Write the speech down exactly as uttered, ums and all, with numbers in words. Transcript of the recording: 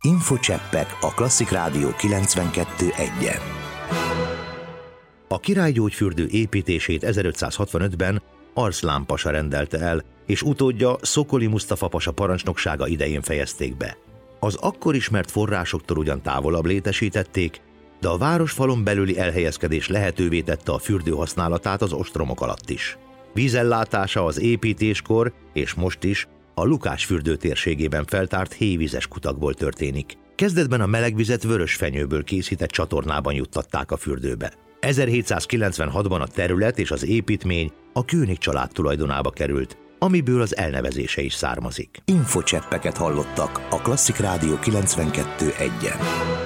Infocseppek a Klasszik Rádió kilencvenkettő egyen. A királygyógyfürdő építését ezerötszázhatvanötben Arslan pasa rendelte el, és utódja Szokoli Musztafa pasa parancsnoksága idején fejezték be. Az akkor ismert forrásoktól ugyan távolabb létesítették, de a városfalon belüli elhelyezkedés lehetővé tette a fürdő használatát az ostromok alatt is. Vízellátása az építéskor, és most is, a Lukás fürdő térségében feltárt hévízes kutakból történik. Kezdetben a melegvizet vörös fenyőből készített csatornában juttatták a fürdőbe. ezerhétszázkilencvenhatban a terület és az építmény a Kőnig család tulajdonába került, amiből az elnevezése is származik. Infocseppeket hallottak a Klasszik Rádió kilencvenkettő egyen.